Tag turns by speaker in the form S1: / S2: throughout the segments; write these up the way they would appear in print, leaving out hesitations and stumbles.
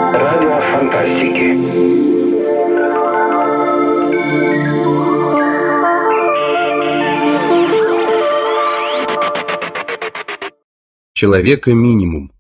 S1: Радио фантастики.
S2: Человека минимум.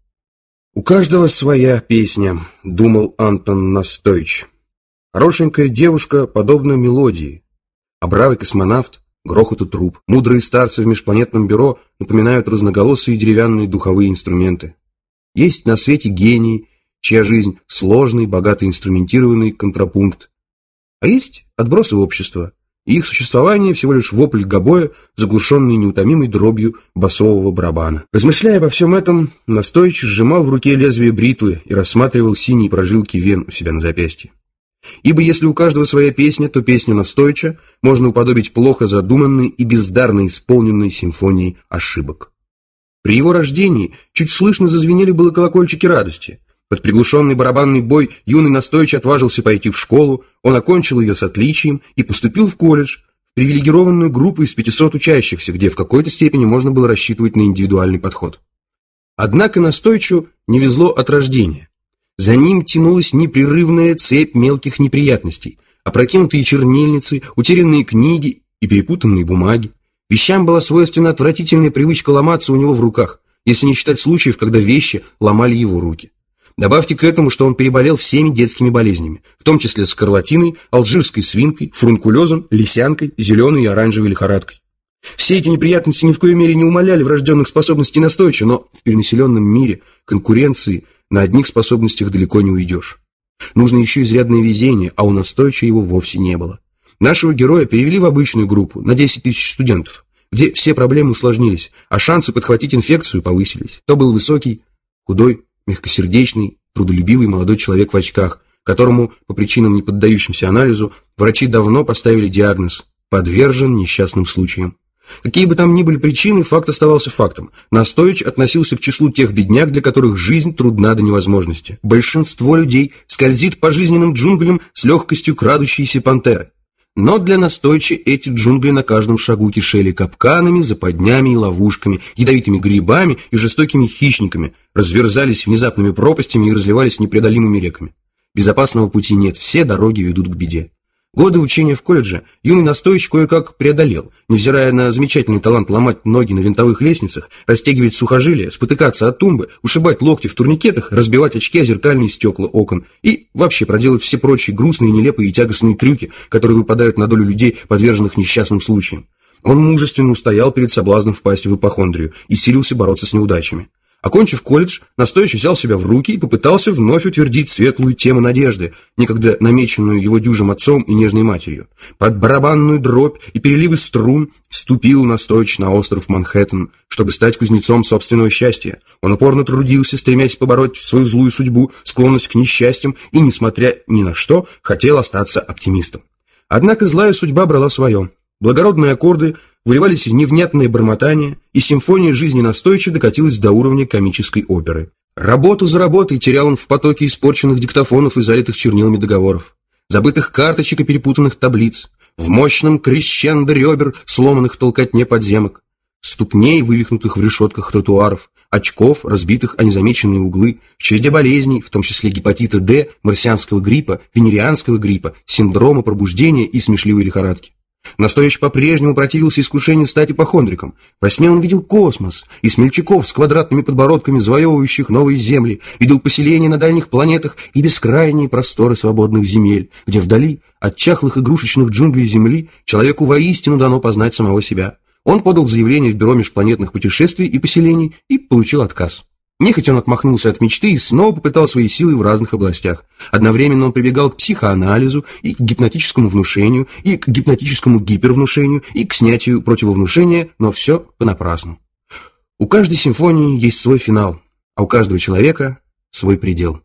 S2: У каждого своя песня, думал Антон Настоич. Хорошенькая девушка подобна мелодии, а бравый космонавт — грохоту труб. Мудрые старцы в межпланетном бюро напоминают разноголосые деревянные духовые инструменты. Есть на свете гении, чья жизнь — сложный, богато инструментированный контрапункт. А есть отбросы общества, и их существование всего лишь вопль гобоя, заглушенный неутомимой дробью басового барабана. Размышляя обо всем этом, Настоич сжимал в руке лезвие бритвы и рассматривал синие прожилки вен у себя на запястье. Ибо если у каждого своя песня, то песню Настоича можно уподобить плохо задуманной и бездарно исполненной симфонии ошибок. При его рождении чуть слышно зазвенели было колокольчики радости. Под приглушенный барабанный бой юный Настоич отважился пойти в школу, он окончил ее с отличием и поступил в колледж, в привилегированную группу из 500 учащихся, где в какой-то степени можно было рассчитывать на индивидуальный подход. Однако Настоичу не везло от рождения. За ним тянулась непрерывная цепь мелких неприятностей, опрокинутые чернильницы, утерянные книги и перепутанные бумаги. Вещам была свойственна отвратительная привычка ломаться у него в руках, если не считать случаев, когда вещи ломали его руки. Добавьте к этому, что он переболел всеми детскими болезнями, в том числе скарлатиной, алжирской свинкой, фурункулезом, лисянкой, зеленой и оранжевой лихорадкой. Все эти неприятности ни в коей мере не умаляли врожденных способностей Настоича, но в перенаселенном мире конкуренции на одних способностях далеко не уйдешь. Нужно еще изрядное везение, а у Настоича его вовсе не было. Нашего героя перевели в обычную группу на 10 тысяч студентов, где все проблемы усложнились, а шансы подхватить инфекцию повысились. То был высокий, худой, мягкосердечный, трудолюбивый молодой человек в очках, которому, по причинам, не поддающимся анализу, врачи давно поставили диагноз «подвержен несчастным случаям». Какие бы там ни были причины, факт оставался фактом. Настоич относился к числу тех бедняк, для которых жизнь трудна до невозможности. Большинство людей скользит по жизненным джунглям с легкостью крадущейся пантеры. Но для Настоича эти джунгли на каждом шагу кишели капканами, западнями и ловушками, ядовитыми грибами и жестокими хищниками, разверзались внезапными пропастями и разливались непреодолимыми реками. Безопасного пути нет, все дороги ведут к беде. Годы учения в колледже юный Настоич кое-как преодолел, невзирая на замечательный талант ломать ноги на винтовых лестницах, растягивать сухожилия, спотыкаться от тумбы, ушибать локти в турникетах, разбивать очки о зеркальные стекла окон и вообще проделать все прочие грустные, нелепые и тягостные трюки, которые выпадают на долю людей, подверженных несчастным случаям. Он мужественно устоял перед соблазном впасть в ипохондрию и силился бороться с неудачами. Окончив колледж, Настоич взял себя в руки и попытался вновь утвердить светлую тему надежды, некогда намеченную его дюжим отцом и нежной матерью. Под барабанную дробь и переливы струн ступил Настоич на остров Манхэттен, чтобы стать кузнецом собственного счастья. Он упорно трудился, стремясь побороть свою злую судьбу, склонность к несчастьям и, несмотря ни на что, хотел остаться оптимистом. Однако злая судьба брала свое. Благородные аккорды выливались в невнятное бормотание, и симфония жизни Настоича докатилась до уровня комической оперы. Работу за работой терял он в потоке испорченных диктофонов и залитых чернилами договоров, забытых карточек и перепутанных таблиц, в мощном крещендо ребер, сломанных в толкотне подземок, ступней, вывихнутых в решетках тротуаров, очков, разбитых о незамеченные углы, в череде болезней, в том числе гепатита D, марсианского гриппа, венерианского гриппа, синдрома пробуждения и смешливой лихорадки. Настоич по-прежнему противился искушению стать ипохондриком. Во сне он видел космос и смельчаков с квадратными подбородками, завоевывающих новые земли, видел поселения на дальних планетах и бескрайние просторы свободных земель, где вдали от чахлых игрушечных джунглей Земли человеку воистину дано познать самого себя. Он подал заявление в бюро межпланетных путешествий и поселений и получил отказ. Нехотя он отмахнулся от мечты и снова попытал свои силы в разных областях. Одновременно он прибегал к психоанализу и к гипнотическому внушению, и к гипнотическому гипервнушению, и к снятию противовнушения, но все понапрасну. У каждой симфонии есть свой финал, а у каждого человека свой предел.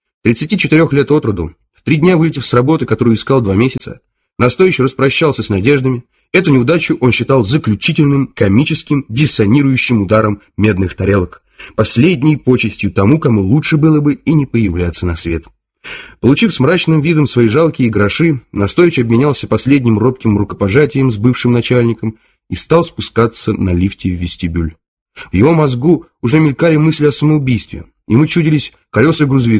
S2: 34 лет от роду, в 3 дня вылетев с работы, которую искал 2 месяца, Настоич распрощался с надеждами. Эту неудачу он считал заключительным, комическим, диссонирующим ударом медных тарелок, последней почестью тому, кому лучше было бы и не появляться на свет. Получив с мрачным видом свои жалкие гроши, Настоич обменялся последним робким рукопожатием с бывшим начальником и стал спускаться на лифте в вестибюль. В его мозгу уже мелькали мысли о самоубийстве. Ему чудились колеса грузовика,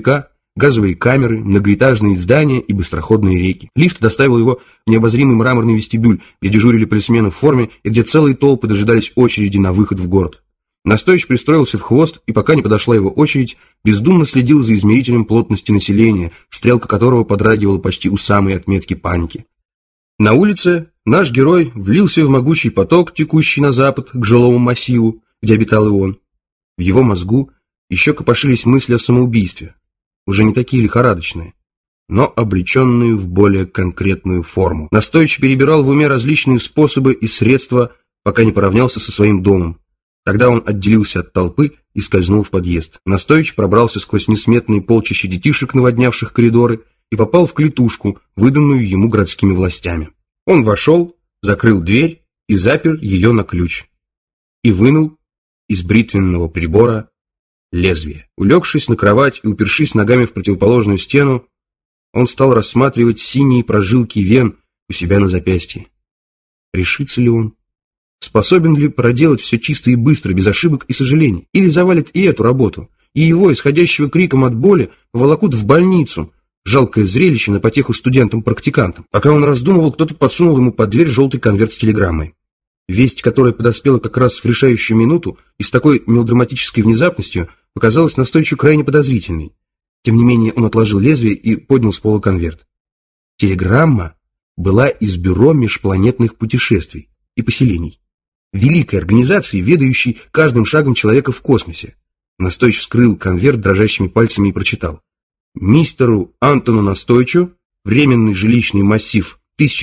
S2: газовые камеры, многоэтажные здания и быстроходные реки. Лифт доставил его в необозримый мраморный вестибюль, где дежурили полисмены в форме и где целые толпы дожидались очереди на выход в город. Настоящий пристроился в хвост, и пока не подошла его очередь, бездумно следил за измерителем плотности населения, стрелка которого подрагивала почти у самой отметки паники. На улице наш герой влился в могучий поток, текущий на запад, к жилому массиву, где обитал и он. В его мозгу еще копошились мысли о самоубийстве, уже не такие лихорадочные, но облеченные в более конкретную форму. Настойчиво перебирал в уме различные способы и средства, пока не поравнялся со своим домом. Тогда он отделился от толпы и скользнул в подъезд. Настойчиво пробрался сквозь несметные полчища детишек, наводнявших коридоры, и попал в клетушку, выданную ему городскими властями. Он вошел, закрыл дверь и запер ее на ключ. И вынул из бритвенного прибора лезвие. Улегшись на кровать и упершись ногами в противоположную стену, он стал рассматривать синие прожилки вен у себя на запястье. Решится ли он? Способен ли проделать все чисто и быстро, без ошибок и сожалений? Или завалит и эту работу, и его, исходящего криком от боли, волокут в больницу? Жалкое зрелище на потеху студентам-практикантам. Пока он раздумывал, кто-то подсунул ему под дверь желтый конверт с телеграммой. Весть, которая подоспела как раз в решающую минуту и с такой мелодраматической внезапностью, показалась Настойчу крайне подозрительной. Тем не менее он отложил лезвие и поднял с пола конверт. Телеграмма была из Бюро межпланетных путешествий и поселений, великой организации, ведающей каждым шагом человека в космосе. Настойч вскрыл конверт дрожащими пальцами и прочитал: мистеру Антону Настойчу, временный жилищный массив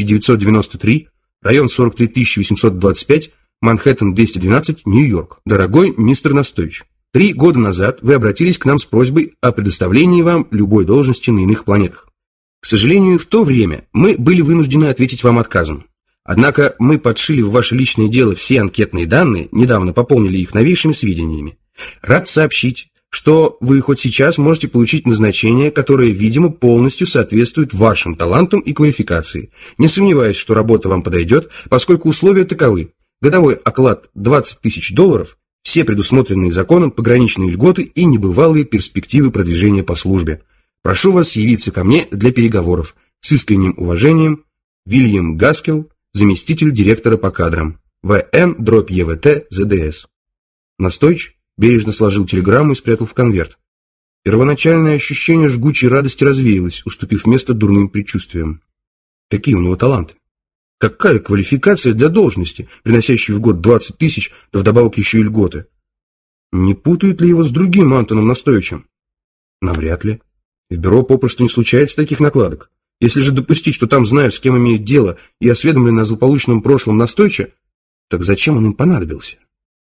S2: 1993, район 43825, Манхэттен 212, Нью-Йорк. Дорогой мистер Настойч, 3 года назад вы обратились к нам с просьбой о предоставлении вам любой должности на иных планетах. К сожалению, в то время мы были вынуждены ответить вам отказом. Однако мы подшили в ваше личное дело все анкетные данные, недавно пополнили их новейшими сведениями. Рад сообщить, что вы хоть сейчас можете получить назначение, которое, видимо, полностью соответствует вашим талантам и квалификации. Не сомневаюсь, что работа вам подойдет, поскольку условия таковы: годовой оклад $20 тысяч, все предусмотренные законом пограничные льготы и небывалые перспективы продвижения по службе. Прошу вас явиться ко мне для переговоров. С искренним уважением, Вильям Гаскелл, заместитель директора по кадрам, ВН/ЕВТ ЗДС. Настойч бережно сложил телеграмму и спрятал в конверт. Первоначальное ощущение жгучей радости развеялось, уступив место дурным предчувствиям. Какие у него таланты? Какая квалификация для должности, приносящей в год 20 тысяч, да вдобавок еще и льготы? Не путают ли его с другим Антоном Настойчем? Навряд ли. В бюро попросту не случается таких накладок. Если же допустить, что там знают, с кем имеют дело, и осведомлены о злополучном прошлом Настойча, так зачем он им понадобился?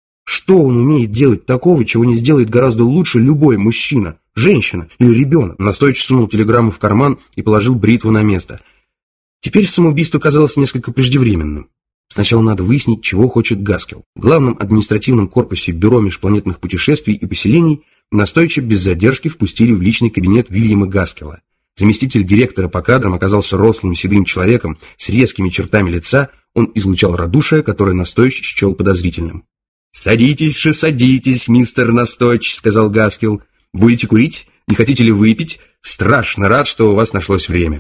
S2: Что он умеет делать такого, чего не сделает гораздо лучше любой мужчина, женщина или ребенок? Настойч сунул телеграмму в карман и положил бритву на место. Теперь самоубийство казалось несколько преждевременным. Сначала надо выяснить, чего хочет Гаскелл. В главном административном корпусе Бюро межпланетных путешествий и поселений Настойча без задержки впустили в личный кабинет Вильяма Гаскелла. Заместитель директора по кадрам оказался рослым седым человеком с резкими чертами лица. Он излучал радушие, которое Настойч счел подозрительным. «Садитесь же, садитесь, мистер Настойч», — сказал Гаскелл. «Будете курить? Не хотите ли выпить? Страшно рад, что у вас нашлось время».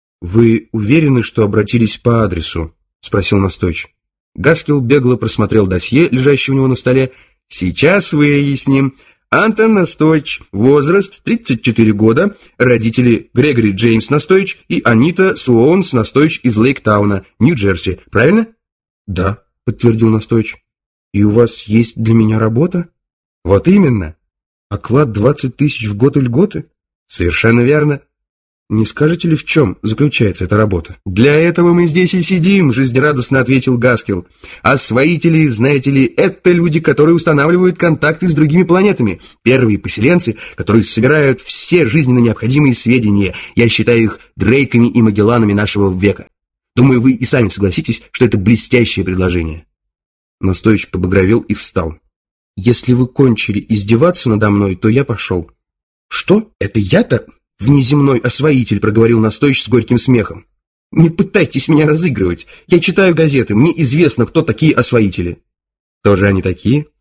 S2: «Вы уверены, что обратились по адресу?» — спросил Настойч. Гаскелл бегло просмотрел досье, лежащее у него на столе. «Сейчас выясним. Антон Настойч, возраст 34 года, родители Грегори Джеймс Настойч и Анита Суонс Настойч из Лейктауна, Нью-Джерси. Правильно?» «Да», — подтвердил Настойч. «И у вас есть для меня работа?» «Вот именно». «Оклад 20 тысяч в год и льготы?» «Совершенно верно». «Не скажете ли, в чем заключается эта работа?» «Для этого мы здесь и сидим», — жизнерадостно ответил Гаскелл. «Освоители, знаете ли, это люди, которые устанавливают контакты с другими планетами. Первые поселенцы, которые собирают все жизненно необходимые сведения. Я считаю их Дрейками и Магелланами нашего века. Думаю, вы и сами согласитесь, что это блестящее предложение». Настойчиво побагровел и встал. «Если вы кончили издеваться надо мной, то я пошел». «Что? Это я-то?» «Внеземной освоитель», — проговорил Настойч с горьким смехом. «Не пытайтесь меня разыгрывать. Я читаю газеты, мне известно, кто такие освоители». «Кто же они такие?»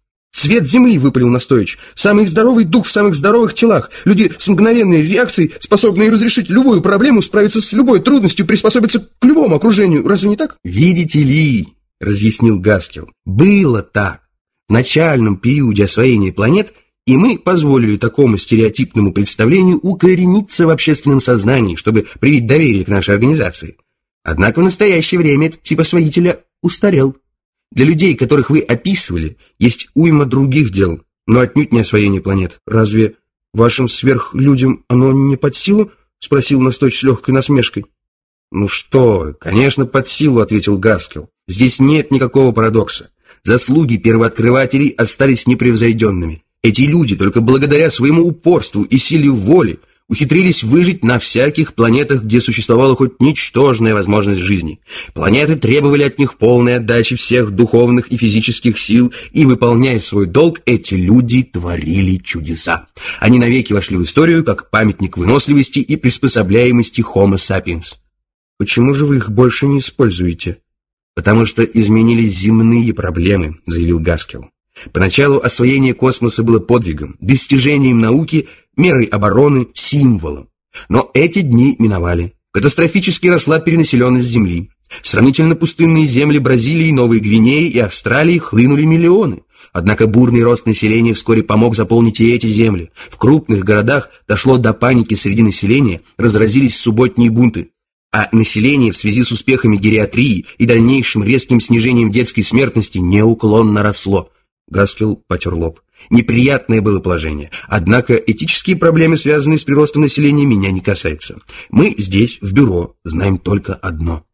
S2: цвет земли», — выпалил Настойч. «Самый здоровый дух в самых здоровых телах. Люди с мгновенной реакцией, способные разрешить любую проблему, справиться с любой трудностью, приспособиться к любому окружению. Разве не так?» «Видите ли», — разъяснил Гаскел, — «было так. В начальном периоде освоения планет и мы позволили такому стереотипному представлению укорениться в общественном сознании, чтобы привить доверие к нашей организации. Однако в настоящее время этот тип освоителя устарел. Для людей, которых вы описывали, есть уйма других дел, но отнюдь не освоение планет. Разве вашим сверхлюдям оно не под силу?» — спросил Настойч с легкой насмешкой. «Ну что вы, конечно, под силу», — ответил Гаскел. «Здесь нет никакого парадокса. Заслуги первооткрывателей остались непревзойденными. Эти люди только благодаря своему упорству и силе воли ухитрились выжить на всяких планетах, где существовала хоть ничтожная возможность жизни. Планеты требовали от них полной отдачи всех духовных и физических сил, и, выполняя свой долг, эти люди творили чудеса. Они навеки вошли в историю как памятник выносливости и приспособляемости Homo sapiens». «Почему же вы их больше не используете?» «Потому что изменились земные проблемы», — заявил Гаскел. «Поначалу освоение космоса было подвигом, достижением науки, мерой обороны, символом. Но эти дни миновали. Катастрофически росла перенаселенность Земли. В сравнительно пустынные земли Бразилии, Новой Гвинеи и Австралии хлынули миллионы. Однако бурный рост населения вскоре помог заполнить и эти земли. В крупных городах дошло до паники среди населения, разразились субботние бунты. А население в связи с успехами гериатрии и дальнейшим резким снижением детской смертности неуклонно росло». Гаскел потер лоб. «Неприятное было положение. Однако этические проблемы, связанные с приростом населения, меня не касаются. Мы здесь, в бюро, знаем только одно.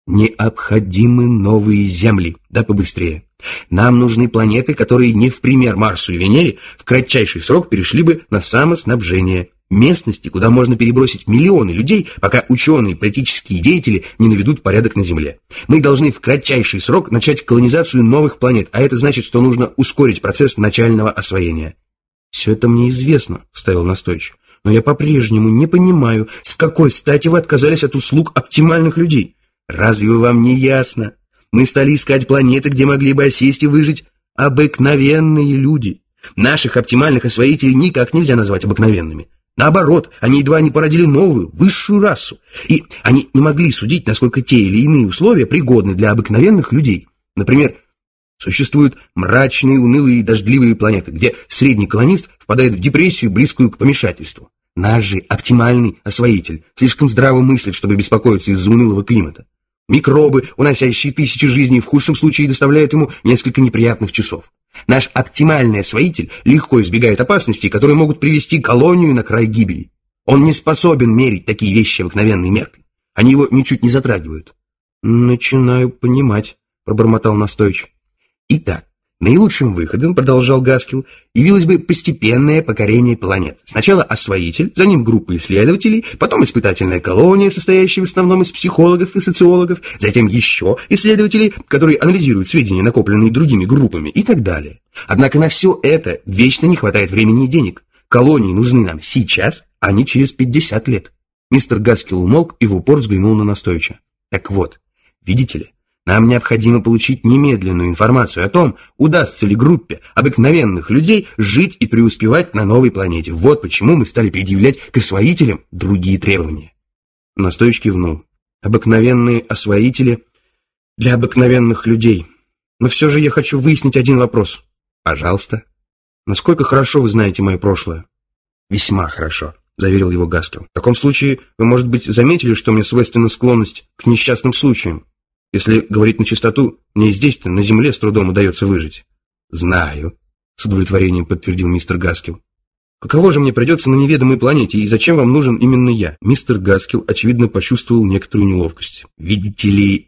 S2: Необходимы новые земли, да побыстрее. Нам нужны планеты, которые не в пример Марсу и Венере в кратчайший срок перешли бы на самоснабжение. Местности, куда можно перебросить миллионы людей, пока ученые и политические деятели не наведут порядок на Земле. Мы должны в кратчайший срок начать колонизацию новых планет, а это значит, что нужно ускорить процесс начального освоения». «Все это мне известно», — вставил Настойч. «Но я по-прежнему не понимаю, с какой стати вы отказались от услуг оптимальных людей. Разве вам не ясно? Мы стали искать планеты, где могли бы осесть и выжить обыкновенные люди. Наших оптимальных освоителей никак нельзя назвать обыкновенными. Наоборот, они едва не породили новую, высшую расу, и они не могли судить, насколько те или иные условия пригодны для обыкновенных людей. Например, существуют мрачные, унылые и дождливые планеты, где средний колонист впадает в депрессию, близкую к помешательству. Наш же оптимальный освоитель слишком здраво мыслит, чтобы беспокоиться из-за унылого климата. Микробы, уносящие тысячи жизней, в худшем случае доставляют ему несколько неприятных часов. Наш оптимальный освоитель легко избегает опасностей, которые могут привести колонию на край гибели. Он не способен мерить такие вещи обыкновенной меркой. Они его ничуть не затрагивают». «Начинаю понимать», — пробормотал Настойч. «Итак, наилучшим выходом, — продолжал Гаскел, — явилось бы постепенное покорение планет. Сначала освоитель, за ним группа исследователей, потом испытательная колония, состоящая в основном из психологов и социологов, затем еще исследователи, которые анализируют сведения, накопленные другими группами, и так далее. Однако на все это вечно не хватает времени и денег. Колонии нужны нам сейчас, а не через 50 лет». Мистер Гаскел умолк и в упор взглянул на Настойча. «Так вот, видите ли, нам необходимо получить немедленную информацию о том, удастся ли группе обыкновенных людей жить и преуспевать на новой планете. Вот почему мы стали предъявлять к освоителям другие требования». Настойч кивнул. «Обыкновенные освоители для обыкновенных людей. Но все же я хочу выяснить один вопрос». «Пожалуйста». «Насколько хорошо вы знаете мое прошлое?» «Весьма хорошо», — заверил его Гаскел. «В таком случае вы, может быть, заметили, что мне свойственна склонность к несчастным случаям. Если говорить на чистоту, мне и здесь-то, на Земле, с трудом удается выжить». «Знаю», — с удовлетворением подтвердил мистер Гаскел. «Каково же мне придется на неведомой планете, и зачем вам нужен именно я?» Мистер Гаскел, очевидно, почувствовал некоторую неловкость. «Видите ли,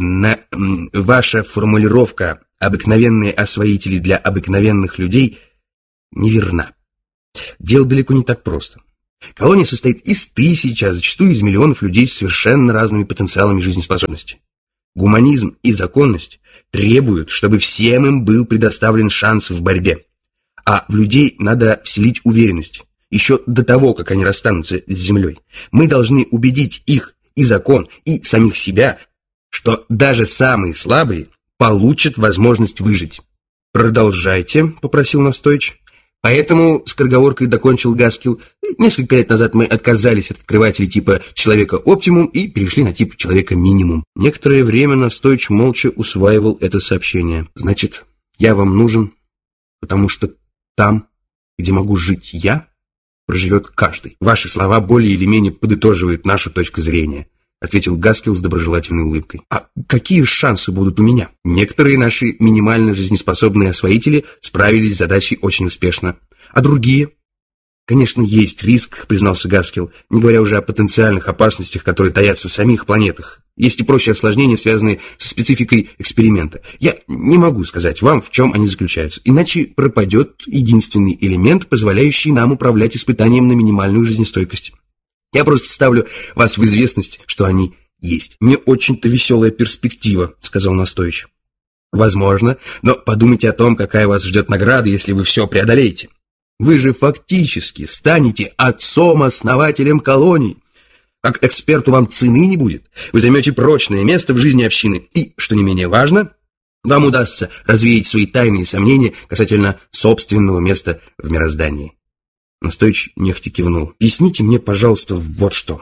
S2: ваша формулировка «обыкновенные освоители для обыкновенных людей» неверна. Дело далеко не так просто. Колония состоит из тысяч, а зачастую из миллионов людей с совершенно разными потенциалами жизнеспособности. Гуманизм и законность требуют, чтобы всем им был предоставлен шанс в борьбе. А в людей надо вселить уверенность. Еще до того, как они расстанутся с землей, мы должны убедить их, и закон, и самих себя, что даже самые слабые получат возможность выжить. «Продолжайте», — попросил Настойч. «Поэтому, — скороговоркой докончил Гаскил, — несколько лет назад мы отказались от открывателей типа «Человека-оптимум» и перешли на тип «Человека-минимум». Некоторое время Настойч молча усваивал это сообщение. «Значит, я вам нужен, потому что там, где могу жить я, проживет каждый. Ваши слова более или менее подытоживают нашу точку зрения», — ответил Гаскил с доброжелательной улыбкой. «А какие шансы будут у меня? Некоторые наши минимально жизнеспособные освоители справились с задачей очень успешно. А другие?» «Конечно, есть риск», — признался Гаскил, не говоря уже о потенциальных опасностях, которые таятся в самих планетах. Есть и прочие осложнения, связанные со спецификой эксперимента. Я не могу сказать вам, в чем они заключаются, иначе пропадет единственный элемент, позволяющий нам управлять испытанием на минимальную жизнестойкость. Я просто ставлю вас в известность, что они есть». «Не очень-то веселая перспектива», — сказал Настойч. «Возможно, но подумайте о том, какая вас ждет награда, если вы все преодолеете. Вы же фактически станете отцом-основателем колоний. Как эксперту вам цены не будет. Вы займете прочное место в жизни общины. И, что не менее важно, вам удастся развеять свои тайные сомнения касательно собственного места в мироздании». Настойч нехотя кивнул. «Объясните мне, пожалуйста, вот что.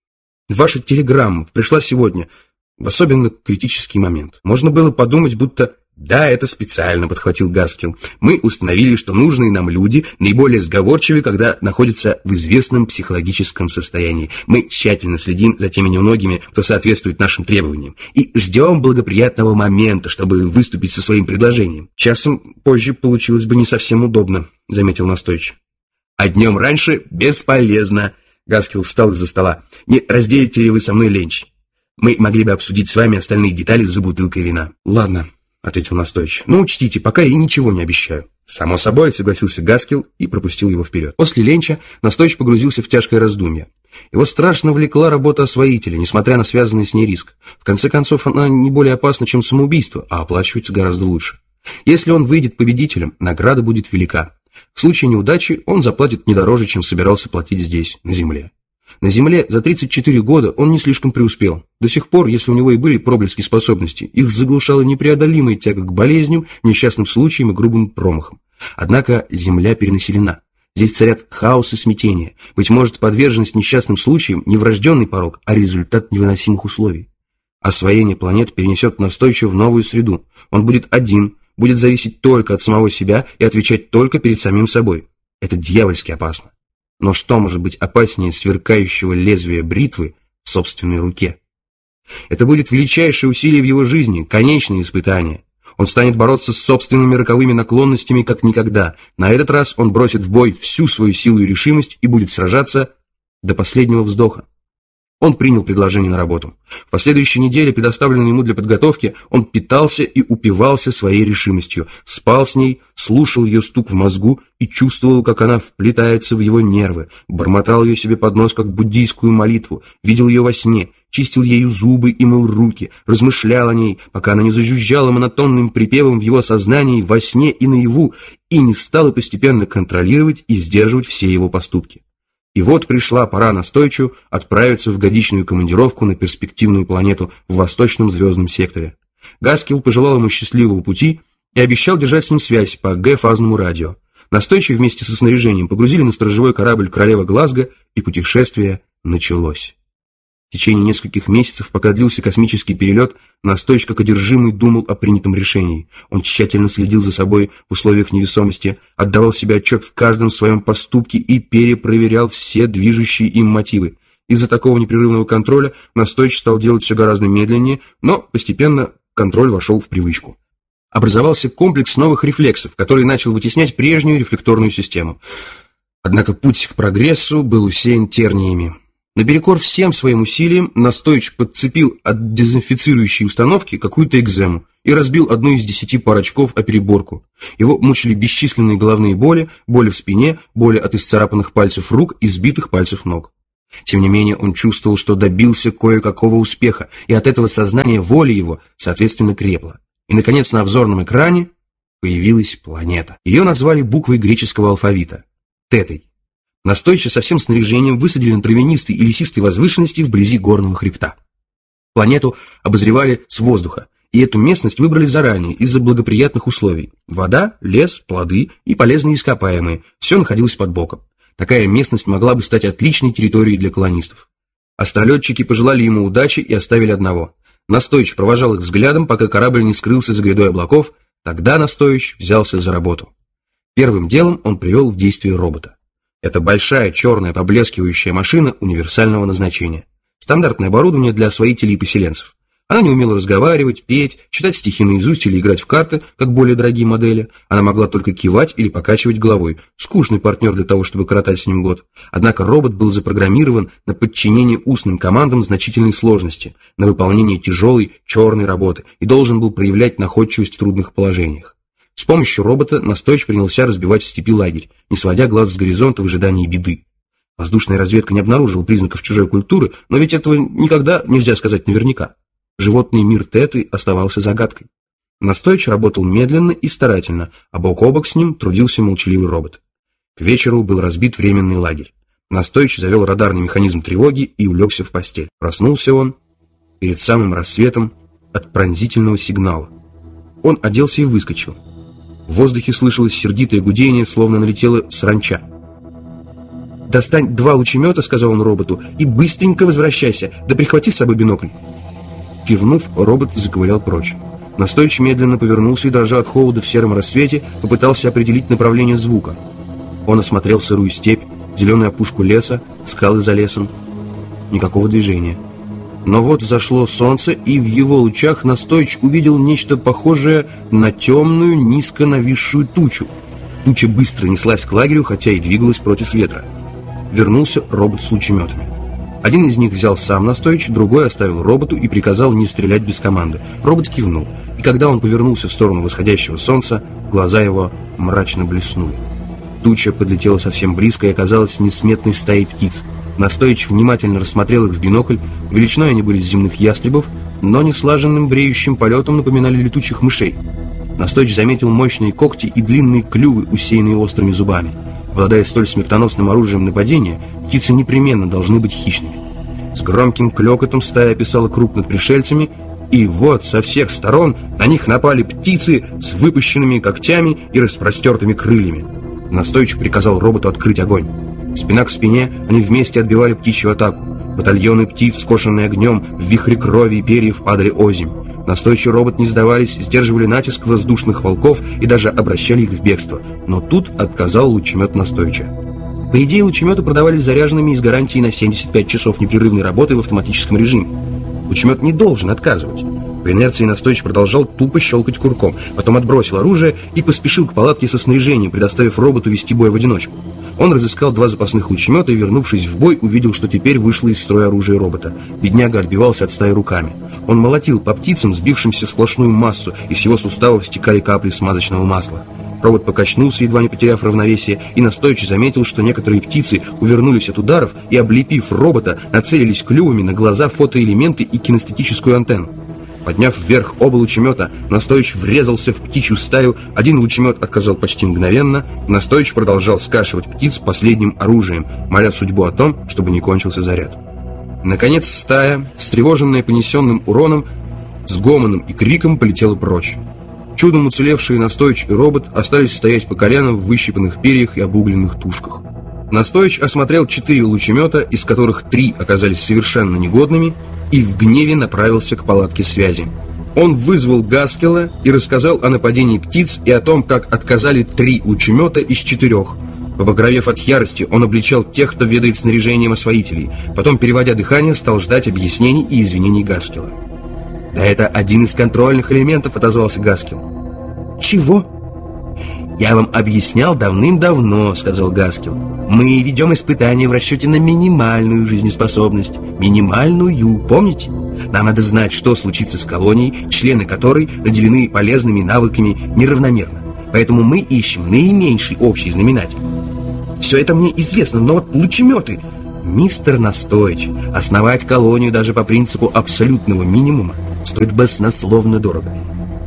S2: Ваша телеграмма пришла сегодня в особенно критический момент. Можно было подумать, будто...» «Да, это специально», — подхватил Гаскил. «Мы установили, что нужные нам люди наиболее сговорчивы, когда находятся в известном психологическом состоянии. Мы тщательно следим за теми немногими, кто соответствует нашим требованиям, и ждем благоприятного момента, чтобы выступить со своим предложением. Часом позже получилось бы не совсем удобно», — заметил Настойч. «А днем раньше бесполезно», — Гаскил встал из-за стола. «Не разделите ли вы со мной ленч? Мы могли бы обсудить с вами остальные детали за бутылкой вина». «Ладно», — ответил Настойч. «Ну, учтите, пока я ничего не обещаю». «Само собой», — согласился Гаскил и пропустил его вперед. После ленча Настойч погрузился в тяжкое раздумье. Его страшно влекла работа освоителя, несмотря на связанный с ней риск. В конце концов, она не более опасна, чем самоубийство, а оплачивается гораздо лучше. Если он выйдет победителем, награда будет велика. В случае неудачи он заплатит не дороже, чем собирался платить здесь, на Земле. На Земле за 34 года он не слишком преуспел. До сих пор, если у него и были проблески способностей, их заглушала непреодолимая тяга к болезням, несчастным случаям и грубым промахам. Однако Земля перенаселена. Здесь царят хаос и смятение. Быть может, подверженность несчастным случаям не врожденный порок, а результат невыносимых условий. Освоение планет перенесет Настойча в новую среду. Он будет один, будет зависеть только от самого себя и отвечать только перед самим собой. Это дьявольски опасно. Но что может быть опаснее сверкающего лезвия бритвы в собственной руке? Это будет величайшее усилие в его жизни, конечное испытание. Он станет бороться с собственными роковыми наклонностями как никогда. На этот раз он бросит в бой всю свою силу и решимость и будет сражаться до последнего вздоха. Он принял предложение на работу. В последующей неделе, предоставленной ему для подготовки, он питался и упивался своей решимостью, спал с ней, слушал ее стук в мозгу и чувствовал, как она вплетается в его нервы, бормотал ее себе под нос, как буддийскую молитву, видел ее во сне, чистил ею зубы и мыл руки, размышлял о ней, пока она не зажужжала монотонным припевом в его сознании во сне и наяву, и не стала постепенно контролировать и сдерживать все его поступки. И вот пришла пора Настойчу отправиться в годичную командировку на перспективную планету в восточном звездном секторе. Гаскил пожелал ему счастливого пути и обещал держать с ним связь по Г-фазному радио. Настойчу вместе со снаряжением погрузили на сторожевой корабль «Королева Глазго», и путешествие началось. В течение нескольких месяцев, пока длился космический перелет, Настойч как одержимый думал о принятом решении. Он тщательно следил за собой в условиях невесомости, отдавал себе отчет в каждом своем поступке и перепроверял все движущие им мотивы. Из-за такого непрерывного контроля Настойч стал делать все гораздо медленнее, но постепенно контроль вошел в привычку. Образовался комплекс новых рефлексов, который начал вытеснять прежнюю рефлекторную систему. Однако путь к прогрессу был усеян терниями. Наперекор всем своим усилиям Настойч подцепил от дезинфицирующей установки какую-то экзему и разбил одну из 10 пар очков о переборку. Его мучили бесчисленные головные боли, боли в спине, боли от исцарапанных пальцев рук и сбитых пальцев ног. Тем не менее, он чувствовал, что добился кое-какого успеха, и от этого сознание воли его, соответственно, крепло. И, наконец, на обзорном экране появилась планета. Ее назвали буквой греческого алфавита – Тетой. Настойча со всем снаряжением высадили на травянистой и лесистой возвышенности вблизи горного хребта. Планету обозревали с воздуха, И эту местность выбрали заранее из-за благоприятных условий. Вода, лес, плоды и полезные ископаемые – все находилось под боком. Такая местность могла бы стать отличной территорией для колонистов. Астролетчики пожелали ему удачи и оставили одного. Настойч провожал их взглядом, пока корабль не скрылся за грядой облаков. Тогда Настойч взялся за работу. Первым делом он привел в действие робота. Это большая черная поблескивающая машина универсального назначения. Стандартное оборудование для освоителей и поселенцев. Она не умела разговаривать, петь, читать стихи наизусть или играть в карты, как более дорогие модели. Она могла только кивать или покачивать головой. Скучный партнер для того, чтобы коротать с ним год. Однако робот был запрограммирован на подчинение устным командам значительной сложности, на выполнение тяжелой черной работы и должен был проявлять находчивость в трудных положениях. С помощью робота Настойч принялся разбивать в степи лагерь, не сводя глаз с горизонта в ожидании беды. Воздушная разведка не обнаружила признаков чужой культуры, но ведь этого никогда нельзя сказать наверняка. Животный мир Теты оставался загадкой. Настойч работал медленно и старательно, а бок о бок с ним трудился молчаливый робот. К вечеру был разбит временный лагерь. Настойч завел радарный механизм тревоги и улегся в постель. Проснулся он перед самым рассветом от пронзительного сигнала. Он оделся и выскочил. В воздухе слышалось сердитое гудение, словно налетело саранча. «Достань 2 лучемета», — сказал он роботу, — «и быстренько возвращайся, да прихвати с собой бинокль». Кивнув, робот заковылял прочь. Настойч медленно повернулся и, дрожа от холода в сером рассвете, попытался определить направление звука. Он осмотрел сырую степь, зеленую опушку леса, скалы за лесом. Никакого движения. Но вот взошло солнце, и в его лучах Настойч увидел нечто похожее на темную, низко нависшую тучу. Туча быстро неслась к лагерю, хотя и двигалась против ветра. Вернулся робот с лучеметами. Один из них взял сам Настойч, другой оставил роботу и приказал не стрелять без команды. Робот кивнул, и когда он повернулся в сторону восходящего солнца, глаза его мрачно блеснули. Туча подлетела совсем близко и оказалась несметной стаей птиц. Настойч внимательно рассмотрел их в бинокль. Величиной они были земных ястребов, но неслаженным бреющим полетом напоминали летучих мышей. Настойч заметил мощные когти и длинные клювы, усеянные острыми зубами. Обладая столь смертоносным оружием нападения, птицы непременно должны быть хищными. С громким клёкотом стая описала круг над пришельцами, и вот со всех сторон на них напали птицы с выпущенными когтями и распростертыми крыльями. Настойч приказал роботу открыть огонь. Спина к спине они вместе отбивали птичью атаку. Батальоны птиц, скошенные огнем, в вихре крови и перьев падали озимь. Настойчивый робот не сдавались, сдерживали натиск воздушных волков и даже обращали их в бегство. Но тут отказал лучемет Настойча. По идее, лучеметы продавались заряженными и с гарантией на 75 часов непрерывной работы в автоматическом режиме. Лучемет не должен отказывать. По инерции Настойч продолжал тупо щелкать курком, потом отбросил оружие и поспешил к палатке со снаряжением, предоставив роботу вести бой в одиночку. Он разыскал 2 запасных лучемета и, вернувшись в бой, увидел, что теперь вышло из строя оружие робота. Бедняга отбивался от стаи руками. Он молотил по птицам, сбившимся в сплошную массу, и с его суставов стекали капли смазочного масла. Робот покачнулся, едва не потеряв равновесие, и Настойч заметил, что некоторые птицы увернулись от ударов и, облепив робота, нацелились клювами на глаза, фотоэлементы и кинестетическую антенну. Подняв вверх оба лучемета, Настойч врезался в птичью стаю. Один лучемет отказал почти мгновенно. Настойч продолжал скашивать птиц последним оружием, моля судьбу о том, чтобы не кончился заряд. Наконец стая, встревоженная понесенным уроном, с гомоном и криком полетела прочь. Чудом уцелевшие Настойч и робот остались стоять по колено в выщипанных перьях и обугленных тушках. Настойч осмотрел 4 лучемета, из которых 3 оказались совершенно негодными, и в гневе направился к палатке связи. Он вызвал Гаскела и рассказал о нападении птиц и о том, как отказали 3 лучемета из 4. Побагровев от ярости, он обличал тех, кто ведает снаряжением освоителей. Потом, переводя дыхание, стал ждать объяснений и извинений Гаскела. «Да это один из контрольных элементов», — отозвался Гаскел. «Чего?» «Я вам объяснял давным-давно», — сказал Гаскел. «Мы ведем испытания в расчете на минимальную жизнеспособность. Минимальную, помните? Нам надо знать, что случится с колонией, члены которой наделены полезными навыками неравномерно. Поэтому мы ищем наименьший общий знаменатель. Все это мне известно, но вот лучеметы...» «Мистер Настойч, основать колонию даже по принципу абсолютного минимума стоит баснословно дорого.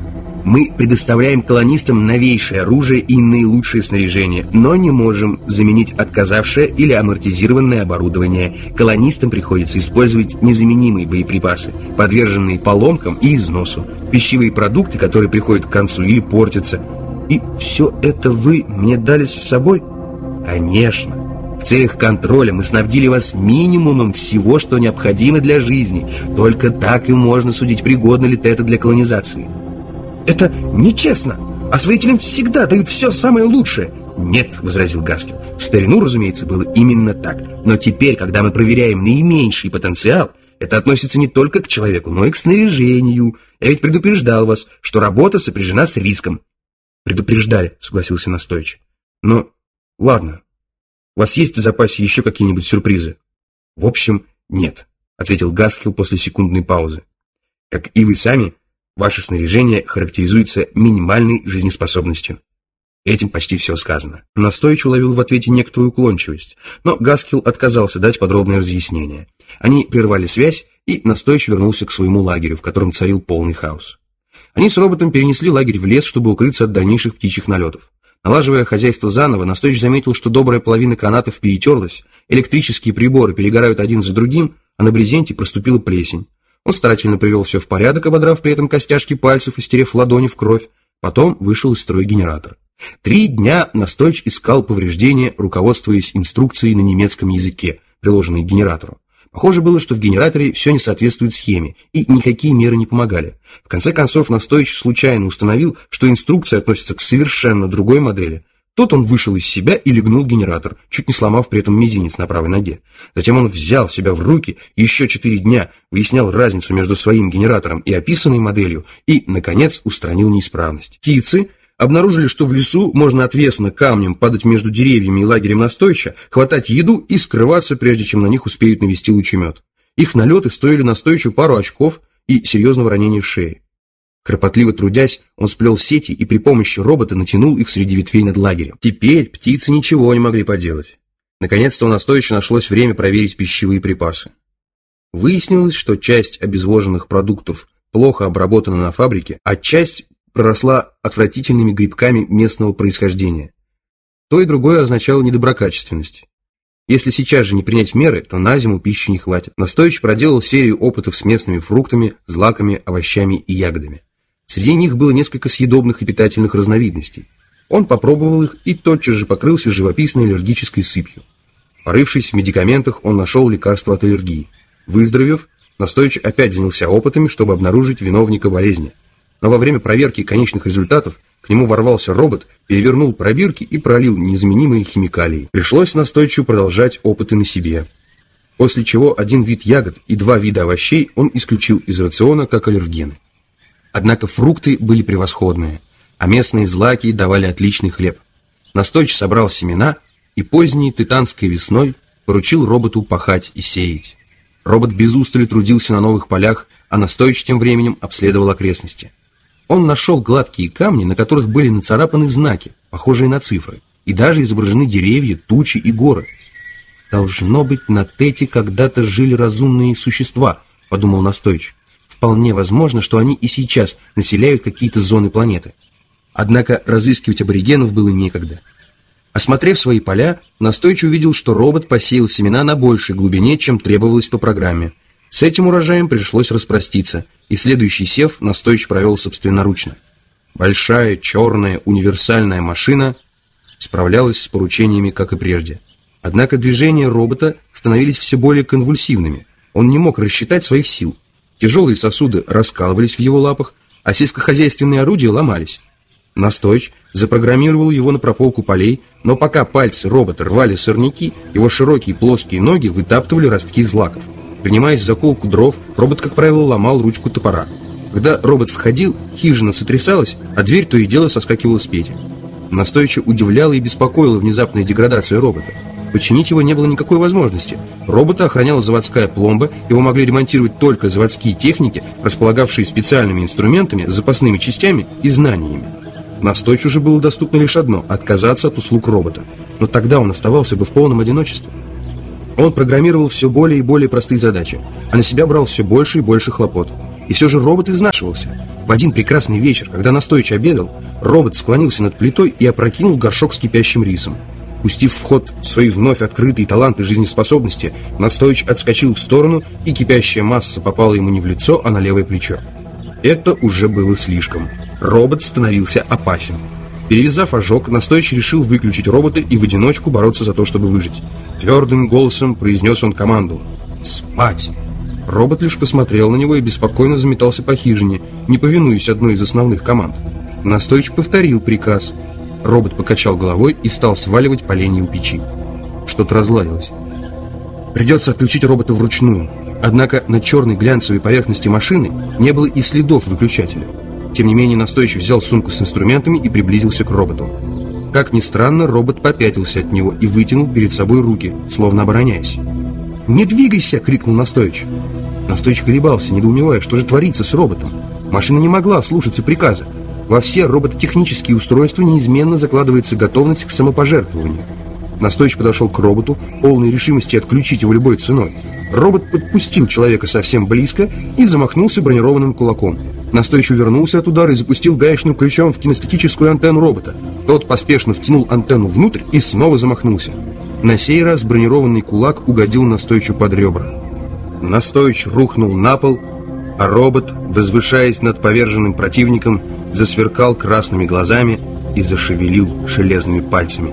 S2: Мы предоставляем колонистам новейшее оружие и иные лучшие снаряжения, но не можем заменить отказавшее или амортизированное оборудование. Колонистам приходится использовать незаменимые боеприпасы, подверженные поломкам и износу, пищевые продукты, которые приходят к концу или портятся. И все это вы мне дали с собой? Конечно. В целях контроля мы снабдили вас минимумом всего, что необходимо для жизни. Только так и можно судить, пригодно ли это для колонизации. Это нечестно. Освоителям всегда дают все самое лучшее. Нет, возразил Гаскел. В старину, разумеется, было именно так. Но теперь, когда мы проверяем наименьший потенциал, это относится не только к человеку, но и к снаряжению. Я ведь предупреждал вас, что работа сопряжена с риском. Предупреждали, согласился Настойч. Но, ладно. У вас есть в запасе еще какие-нибудь сюрпризы? В общем, нет, ответил Гаскел после секундной паузы. Как и вы сами, ваше снаряжение характеризуется минимальной жизнеспособностью. Этим почти все сказано. Настойч уловил в ответе некоторую уклончивость, но Гаскел отказался дать подробное разъяснение. Они прервали связь, и Настойч вернулся к своему лагерю, в котором царил полный хаос. Они с роботом перенесли лагерь в лес, чтобы укрыться от дальнейших птичьих налетов. Налаживая хозяйство заново, Настойч заметил, что добрая половина канатов перетерлась, электрические приборы перегорают один за другим, а на брезенте проступила плесень. Он старательно привел все в порядок, ободрав при этом костяшки пальцев и стерев ладони в кровь. Потом вышел из строя генератор. 3 дня Настойч искал повреждения, руководствуясь инструкцией на немецком языке, приложенной к генератору. Похоже было, что в генераторе все не соответствует схеме, и никакие меры не помогали. В конце концов, Настойч случайно установил, что инструкция относится к совершенно другой модели. Тут он вышел из себя и легнул генератор, чуть не сломав при этом мизинец на правой ноге. Затем он взял себя в руки, еще 4 дня выяснял разницу между своим генератором и описанной моделью, и, наконец, устранил неисправность. Птицы обнаружили, что в лесу можно отвесно камнем падать между деревьями и лагерем Настойча, хватать еду и скрываться, прежде чем на них успеют навести лучемет. Их налеты стоили Настойчу пару очков и серьезного ранения шеи. Кропотливо трудясь, он сплел сети и при помощи робота натянул их среди ветвей над лагерем. Теперь птицы ничего не могли поделать. Наконец-то у Настойча нашлось время проверить пищевые припасы. Выяснилось, что часть обезвоженных продуктов плохо обработана на фабрике, а часть проросла отвратительными грибками местного происхождения. То и другое означало недоброкачественность. Если сейчас же не принять меры, то на зиму пищи не хватит. Настойч проделал серию опытов с местными фруктами, злаками, овощами и ягодами. Среди них было несколько съедобных и питательных разновидностей. Он попробовал их и тотчас же покрылся живописной аллергической сыпью. Порывшись в медикаментах, он нашел лекарство от аллергии. Выздоровев, Настойч опять занялся опытами, чтобы обнаружить виновника болезни. Но во время проверки конечных результатов к нему ворвался робот, перевернул пробирки и пролил незаменимые химикалии. Пришлось Настойчу продолжать опыты на себе. После чего 1 вид ягод и 2 вида овощей он исключил из рациона как аллергены. Однако фрукты были превосходные, а местные злаки давали отличный хлеб. Настойч собрал семена и поздней тытанской весной поручил роботу пахать и сеять. Робот без устали трудился на новых полях, а Настойч тем временем обследовал окрестности. Он нашел гладкие камни, на которых были нацарапаны знаки, похожие на цифры, и даже изображены деревья, тучи и горы. «Должно быть, на Тете когда-то жили разумные существа», — подумал Настойч. «Вполне возможно, что они и сейчас населяют какие-то зоны планеты». Однако разыскивать аборигенов было некогда. Осмотрев свои поля, Настойч увидел, что робот посеял семена на большей глубине, чем требовалось по программе. С этим урожаем пришлось распроститься, и следующий сев Настойч провел собственноручно. Большая, черная, универсальная машина справлялась с поручениями, как и прежде. Однако движения робота становились все более конвульсивными. Он не мог рассчитать своих сил. Тяжелые сосуды раскалывались в его лапах, а сельскохозяйственные орудия ломались. Настойч запрограммировал его на прополку полей, но пока пальцы робота рвали сорняки, его широкие плоские ноги вытаптывали ростки злаков. Принимаясь за колку дров, робот, как правило, ломал ручку топора. Когда робот входил, хижина сотрясалась, а дверь то и дело соскакивала с петель. Настойча удивляла и беспокоила внезапная деградация робота. Починить его не было никакой возможности. Робота охраняла заводская пломба, его могли ремонтировать только заводские техники, располагавшие специальными инструментами, запасными частями и знаниями. Настойчу же было доступно лишь одно – отказаться от услуг робота. Но тогда он оставался бы в полном одиночестве. Он программировал все более и более простые задачи, а на себя брал все больше и больше хлопот. И все же робот изнашивался. В один прекрасный вечер, когда Настойч обедал, робот склонился над плитой и опрокинул горшок с кипящим рисом. Пустив в ход свои вновь открытые таланты жизнеспособности, Настойч отскочил в сторону, и кипящая масса попала ему не в лицо, а на левое плечо. Это уже было слишком. Робот становился опасен. Перевязав ожог, Настойч решил выключить робота и в одиночку бороться за то, чтобы выжить. Твердым голосом произнес он команду: «Спать!». Робот лишь посмотрел на него и беспокойно заметался по хижине, не повинуясь одной из основных команд. Настойч повторил приказ. Робот покачал головой и стал сваливать поленья у печи. Что-то разладилось. Придется отключить робота вручную. Однако на черной глянцевой поверхности машины не было и следов выключателя. Тем не менее, Настойч взял сумку с инструментами и приблизился к роботу. Как ни странно, робот попятился от него и вытянул перед собой руки, словно обороняясь. «Не двигайся!» — крикнул Настойч. Настойч колебался, недоумевая, что же творится с роботом. Машина не могла слушаться приказа. Во все робототехнические устройства неизменно закладывается готовность к самопожертвованию. Настойч подошел к роботу, полной решимости отключить его любой ценой. Робот подпустил человека совсем близко и замахнулся бронированным кулаком. Настойч увернулся от удара и запустил гаечным ключом в кинестетическую антенну робота. Тот поспешно втянул антенну внутрь и снова замахнулся. На сей раз бронированный кулак угодил Настойчу под ребра. Настойч рухнул на пол, а робот, возвышаясь над поверженным противником, засверкал красными глазами и зашевелил железными пальцами.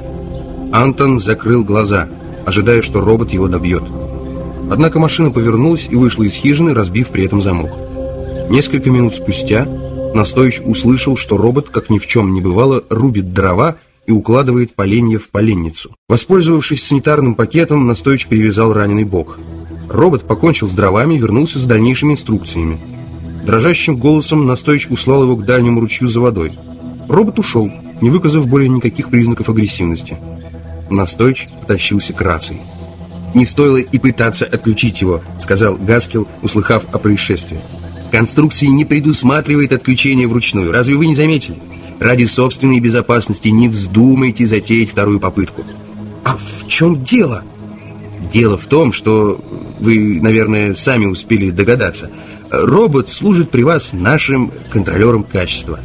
S2: Антон закрыл глаза, ожидая, что робот его добьет. Однако машина повернулась и вышла из хижины, разбив при этом замок. Несколько минут спустя Настойч услышал, что робот, как ни в чем не бывало, рубит дрова и укладывает поленья в поленницу. Воспользовавшись санитарным пакетом, Настойч перевязал раненый бок. Робот покончил с дровами и вернулся с дальнейшими инструкциями. Дрожащим голосом Настойч услал его к дальнему ручью за водой. Робот ушел, не выказав более никаких признаков агрессивности. Настойч потащился к рации. «Не стоило и пытаться отключить его», — сказал Гаскел, услыхав о происшествии. «Конструкция не предусматривает отключение вручную. Разве вы не заметили? Ради собственной безопасности не вздумайте затеять вторую попытку». «А в чем дело?» «Дело в том, что вы, наверное, сами успели догадаться. Робот служит при вас нашим контролером качества».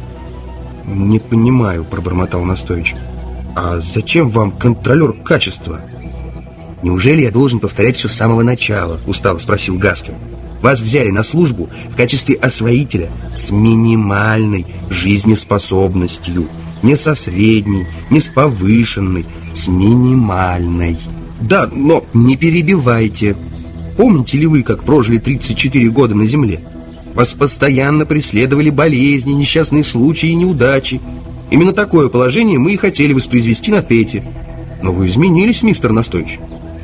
S2: «Не понимаю», — пробормотал Настойч. «А зачем вам контролер качества?» «Неужели я должен повторять все с самого начала?» — устало спросил Гаскел. «Вас взяли на службу в качестве освоителя с минимальной жизнеспособностью. Не со средней, не с повышенной, с минимальной». «Да, но не перебивайте. Помните ли вы, как прожили 34 года на Земле? Вас постоянно преследовали болезни, несчастные случаи и неудачи. Именно такое положение мы и хотели воспроизвести на Тете. Но вы изменились, мистер Настойч».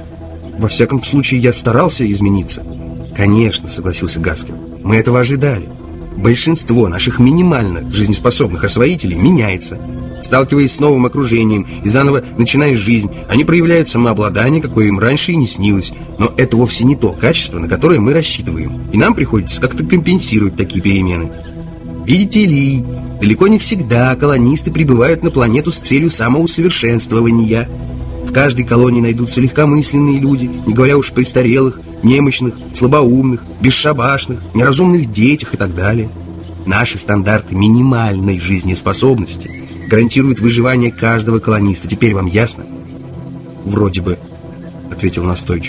S2: «Во всяком случае, я старался измениться». «Конечно», — согласился Гаскел. «Мы этого ожидали. Большинство наших минимально жизнеспособных освоителей меняется. Сталкиваясь с новым окружением и заново начиная жизнь, они проявляют самообладание, какое им раньше и не снилось. Но это вовсе не то качество, на которое мы рассчитываем. И нам приходится как-то компенсировать такие перемены. Видите ли, далеко не всегда колонисты прибывают на планету с целью самоусовершенствования. В каждой колонии найдутся легкомысленные люди, не говоря уж престарелых, немощных, слабоумных, бесшабашных, неразумных детях и так далее. Наши стандарты минимальной жизнеспособности гарантируют выживание каждого колониста. Теперь вам ясно?» «Вроде бы», — ответил Настойч.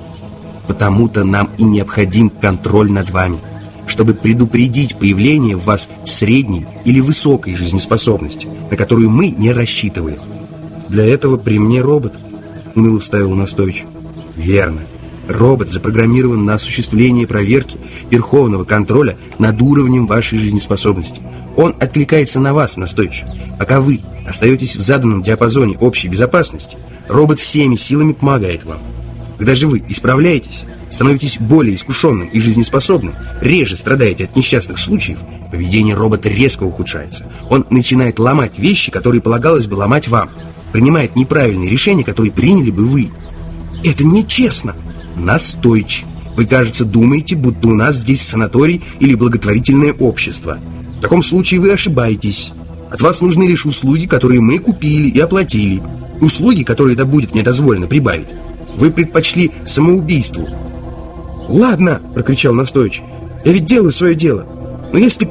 S2: «Потому-то нам и необходим контроль над вами, чтобы предупредить появление в вас средней или высокой жизнеспособности, на которую мы не рассчитываем». «Для этого при мне робот», — уныло вставил Настойч. «Верно. Робот запрограммирован на осуществление проверки верховного контроля над уровнем вашей жизнеспособности. Он откликается на вас, Настойч. Пока вы остаетесь в заданном диапазоне общей безопасности, робот всеми силами помогает вам. Когда же вы исправляетесь, становитесь более искушенным и жизнеспособным, реже страдаете от несчастных случаев, поведение робота резко ухудшается. Он начинает ломать вещи, которые полагалось бы ломать вам, принимает неправильные решения, которые приняли бы вы. Это нечестно. Настойч, вы, кажется, думаете, будто у нас здесь санаторий или благотворительное общество. В таком случае вы ошибаетесь. От вас нужны лишь услуги, которые мы купили и оплатили. Услуги, которые да будет мне дозволено прибавить. Вы предпочли самоубийству». «Ладно», — прокричал Настойч, Я ведь делаю свое дело. Но если